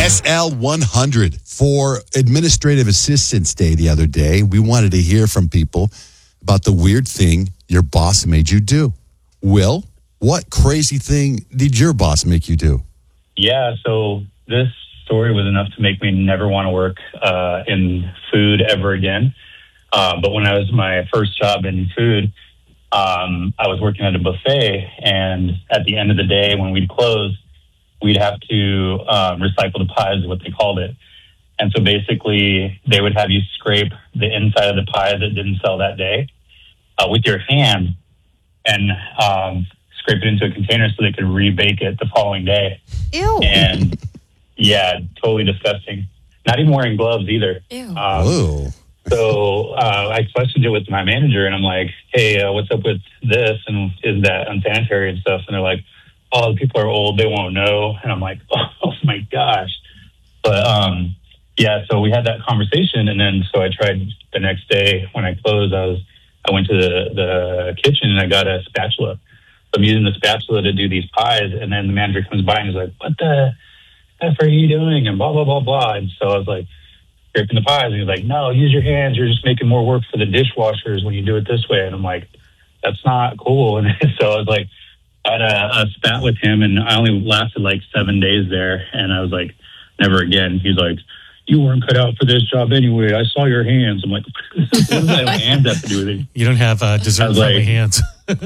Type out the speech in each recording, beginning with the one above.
SL 100 for Administrative Assistance Day the other day. We wanted to hear from people about the weird thing your boss made you do. Will, what crazy thing did your boss make you do? Yeah, so this story was enough to make me never want to work in food ever again. But when I was my first job in food, I was working at a buffet, and at the end of the day when we'd close, we'd have to recycle the pies, is what they called it. And so basically, they would have you scrape the inside of the pie that didn't sell that day with your hand and scrape it into a container so they could rebake it the following day. Ew. And yeah, totally disgusting. Not even wearing gloves either. Ew. So I questioned it with my manager, and I'm like, hey, what's up with this? And is that unsanitary and stuff? And they're like, oh, the people are old, they won't know. And I'm like, oh my gosh. But yeah, so we had that conversation, and then so I tried the next day when I closed. I went to the kitchen and I got a spatula. So I'm using the spatula to do these pies, and then the manager comes by and he's like, what the F are you doing? And blah, blah, blah, blah. And so I was like, scraping the pies, and he's like, no, use your hands. You're just making more work for the dishwashers when you do it this way. And I'm like, that's not cool. And so I was like, I had a spat with him, and I only lasted like 7 days there. And I was like, never again. He's like, you weren't cut out for this job anyway. I saw your hands. I'm like, what does my hands have to do with it? You don't have dessert-friendly hands.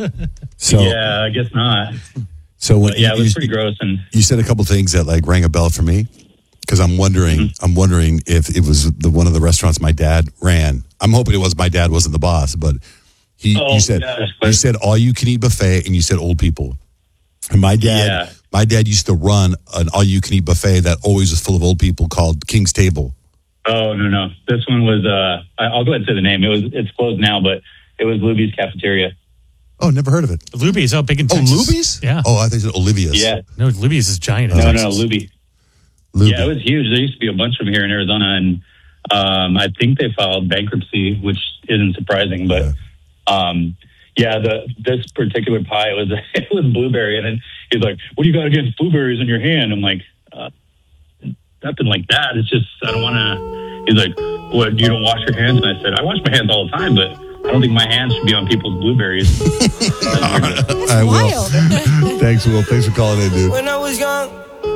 So yeah, I guess not. So when Yeah, it was pretty gross. And you said a couple things that like rang a bell for me, because I'm wondering if it was one of the restaurants my dad ran. I'm hoping it was my dad wasn't the boss, but you said all you can eat buffet, and you said old people. And my dad used to run an all you can eat buffet that always was full of old people called King's Table. Oh no, this one was. I'll go ahead and say the name. It's closed now, but it was Luby's Cafeteria. Oh, never heard of it. Luby's, big in Texas. Oh, Luby's? Yeah. Oh, I think it's Olivia's. Yeah. No, Luby's is giant in No, Texas. Luby. Luby. Yeah, it was huge. There used to be a bunch of them here in Arizona, and I think they filed bankruptcy, which isn't surprising. But this particular pie it was blueberry, and then he's like, "What do you got against blueberries in your hand?" I'm like, "Nothing like that. It's just I don't want to." He's like, "What? You don't wash your hands?" And I said, "I wash my hands all the time, but I don't think my hands should be on people's blueberries." All right, Will. Thanks, Will. Thanks for calling in, dude. When I was young,